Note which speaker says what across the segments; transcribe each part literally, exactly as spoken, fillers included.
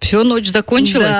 Speaker 1: Все, ночь закончилась.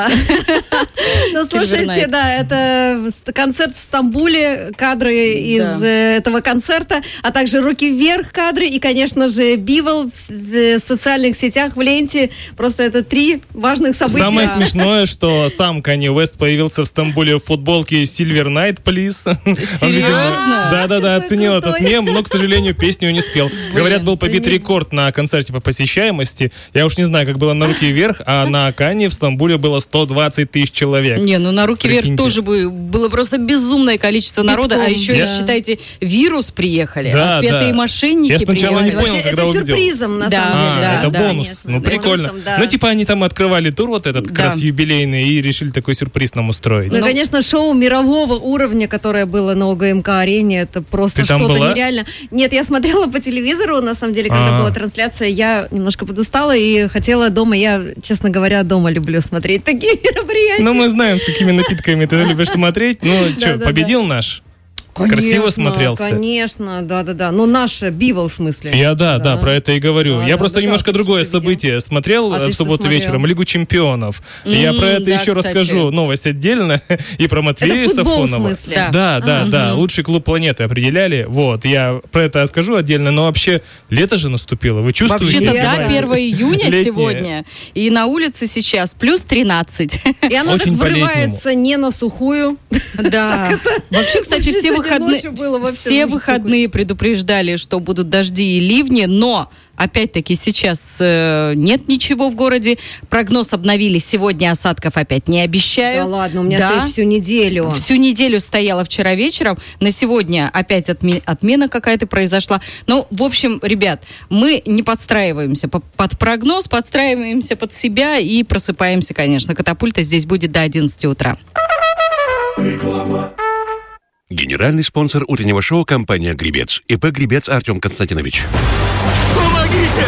Speaker 2: Ну, слушайте, да, это концерт в Стамбуле, кадры из этого концерта, а также «Руки вверх» кадры и, конечно же, Бивол в социальных сетях, в ленте. Просто это три важных события.
Speaker 3: Самое смешное, что сам Канье Уэст появился в Стамбуле в футболке «Silver Night, please».
Speaker 1: Серьезно?
Speaker 3: Да-да-да, оценил этот мем, но, к сожалению, песню не спел. Говорят, был побит рекорд на концерте по посещаемости. Я уж не знаю, как было на «Руки вверх», а на Канье в Стамбуле было сто двадцать тысяч человек.
Speaker 1: Не, ну на «Руки вверх» тоже бы было просто безумное количество народа, а еще,
Speaker 3: Я-
Speaker 1: считайте, вирус приехали,
Speaker 3: Да,
Speaker 1: отпетые
Speaker 3: да.
Speaker 1: мошенники
Speaker 3: Я сначала не
Speaker 1: приехали.
Speaker 3: понял,
Speaker 2: Вообще,
Speaker 3: когда
Speaker 2: это
Speaker 3: увидел.
Speaker 2: сюрпризом, на
Speaker 1: Да.
Speaker 2: самом деле.
Speaker 3: А,
Speaker 1: да,
Speaker 3: это
Speaker 1: да,
Speaker 3: бонус.
Speaker 2: конечно,
Speaker 3: Ну, прикольно.
Speaker 2: бонусом, да.
Speaker 3: Ну, типа, они там открывали тур вот этот, как
Speaker 1: Да.
Speaker 3: раз юбилейный, и решили такой сюрприз нам устроить.
Speaker 2: Ну,
Speaker 1: Ну,
Speaker 2: конечно, шоу мирового уровня, которое было на ОГМК-арене, это просто
Speaker 3: Ты там
Speaker 2: что-то
Speaker 3: была?
Speaker 2: нереально. Нет, я смотрела по телевизору, на самом деле, когда
Speaker 3: А.
Speaker 2: была трансляция, я немножко подустала и хотела дома, я, честно говоря, дома люблю смотреть такие мероприятия.
Speaker 3: Ну, мы знаем, с какими напитками ты любишь смотреть. Ну, что,
Speaker 2: Да-да-да.
Speaker 3: победил наш?
Speaker 2: Конечно,
Speaker 3: Красиво смотрелся.
Speaker 2: Конечно, да-да-да. Ну, наша Бивол, в смысле.
Speaker 3: Я, да, да, про это и говорю.
Speaker 2: Да,
Speaker 3: Я
Speaker 2: да,
Speaker 3: просто
Speaker 2: да,
Speaker 3: немножко
Speaker 2: да,
Speaker 3: другое
Speaker 2: ты что
Speaker 3: событие смотрел
Speaker 2: А
Speaker 3: э,
Speaker 2: ты
Speaker 3: в
Speaker 2: что
Speaker 3: субботу
Speaker 2: смотрел?
Speaker 3: вечером, Лигу чемпионов. И я
Speaker 1: М,
Speaker 3: про это
Speaker 1: да,
Speaker 3: еще
Speaker 1: кстати.
Speaker 3: расскажу. Новость отдельно. И про Матвея
Speaker 2: Это футбол, в
Speaker 3: Сафонова.
Speaker 2: смысле?
Speaker 1: Да.
Speaker 3: Да, да, да. Лучший клуб планеты определяли. Вот, я про это скажу отдельно. Но вообще, лето же наступило. Вы чувствуете?
Speaker 1: Вообще-то,
Speaker 2: Лето.
Speaker 1: да, первое июня
Speaker 3: Летнее.
Speaker 1: сегодня, и на улице сейчас плюс тринадцать.
Speaker 2: И она
Speaker 3: Очень
Speaker 2: так
Speaker 3: по-летнему.
Speaker 2: врывается не на сухую.
Speaker 1: Да. Вообще, кстати,
Speaker 2: вообще
Speaker 1: все
Speaker 2: сегодня
Speaker 1: выходные,
Speaker 2: ночью было вообще
Speaker 1: все
Speaker 2: ужас
Speaker 1: выходные предупреждали, что будут дожди и ливни, но опять-таки сейчас э, нет ничего в городе. Прогноз обновили. Сегодня осадков опять не обещают.
Speaker 2: Да ладно, у меня
Speaker 1: Да.
Speaker 2: стоит всю неделю.
Speaker 1: Всю неделю стояла вчера вечером. На сегодня опять отме- отмена какая-то произошла. Ну, в общем, ребят, мы не подстраиваемся по- под прогноз, подстраиваемся под себя и просыпаемся, конечно. Катапульта здесь будет до одиннадцати утра.
Speaker 4: Генеральный спонсор утреннего шоу — компания «Гребец». ИП «Гребец» Артем Константинович.
Speaker 5: Помогите!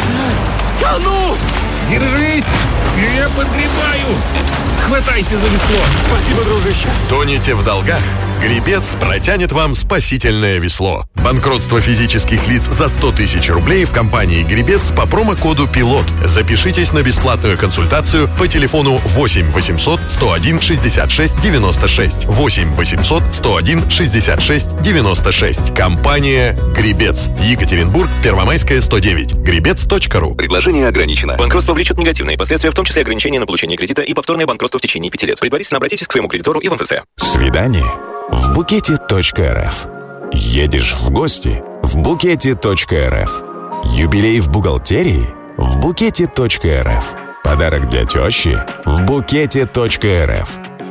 Speaker 5: Тону!
Speaker 6: Держись! Я подгребаю! Хватайся за весло!
Speaker 5: Спасибо, дружище.
Speaker 7: Тонете в долгах? Гребец протянет вам спасительное весло. Банкротство физических лиц за сто тысяч рублей в компании «Гребец» по промокоду «Пилот». Запишитесь на бесплатную консультацию по телефону восемь восемьсот сто один шестьдесят шесть девяносто шесть. восемь восемьсот сто один шестьдесят шесть девяносто шесть. Компания «Гребец». Екатеринбург, Первомайская, сто девять. гребец точка ру.
Speaker 8: Предложение ограничено. Банкротство влечет негативные последствия, в том числе ограничение на получение кредита и повторное банкротство в течение пяти лет. Предварительно обратитесь к своему кредитору и в эн эф цэ.
Speaker 9: Свидание в букете точка эр эф. Едешь в гости в букете точка эр эф. Юбилей в бухгалтерии в букете точка эр эф. Подарок для тещи в букете точка эр эф.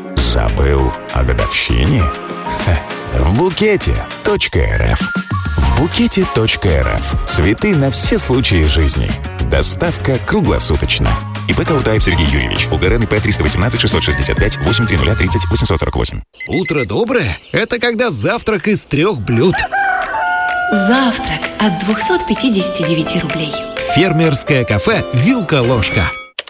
Speaker 9: Забыл о годовщине? Ха, в букете точка эр эф. В букете точка эр эф. Цветы на все случаи жизни. Доставка круглосуточно. ИП Каутаев Сергей Юрьевич. УГРН ИП триста восемнадцать шестьсот шестьдесят пять восемь тридцать тридцать восемьсот сорок восемь.
Speaker 6: Утро доброе – это когда завтрак из трех блюд.
Speaker 10: Завтрак от двухсот пятидесяти девяти рублей.
Speaker 6: Фермерское кафе «Вилка-ложка».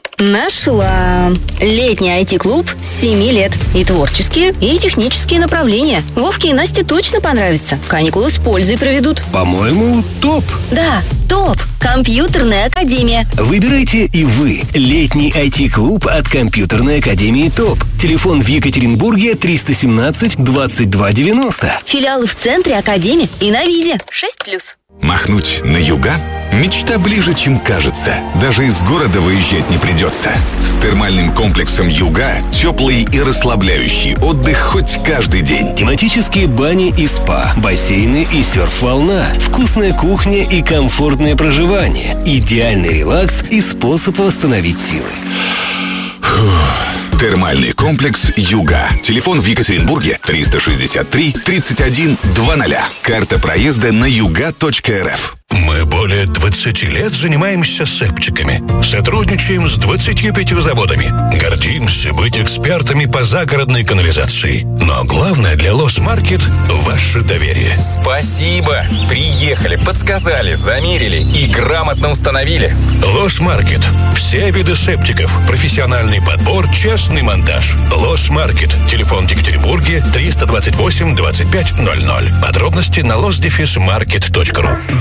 Speaker 11: Нашла. Летний ай ти-клуб с семи лет. И творческие, и технические направления. Вовке и Насте точно понравится. Каникулы с пользой проведут.
Speaker 6: По-моему, топ.
Speaker 11: Да, топ. Компьютерная академия.
Speaker 5: Выбирайте и вы. Летний ай ти-клуб от компьютерной академии ТОП. Телефон в Екатеринбурге триста семнадцать двадцать два девяносто.
Speaker 11: Филиалы в центре, академии и на визе. шесть плюс.
Speaker 9: Махнуть на юга? Мечта ближе, чем кажется. Даже из города выезжать не придется. С термальным комплексом «Юга» теплый и расслабляющий отдых хоть каждый день.
Speaker 5: Тематические бани и спа, бассейны и серф-волна, вкусная кухня и комфортное проживание, идеальный релакс и способ восстановить силы.
Speaker 9: Термальный комплекс «Юга». Телефон в Екатеринбурге триста шестьдесят три тридцать один двадцать. Карта проезда на юга точка эр эф.
Speaker 12: Мы более двадцати лет занимаемся септиками. Сотрудничаем с двадцатью пятью заводами. Гордимся быть экспертами по загородной канализации. Но главное для Лос-Маркет – ваше доверие.
Speaker 13: Спасибо. Приехали, подсказали, замерили и грамотно установили.
Speaker 12: Лос-Маркет. Все виды септиков. Профессиональный подбор, честный монтаж. Лос-Маркет. Телефон в Екатеринбурге триста двадцать восемь двадцать пять ноль ноль. Подробности на лос дефис маркет точка ру.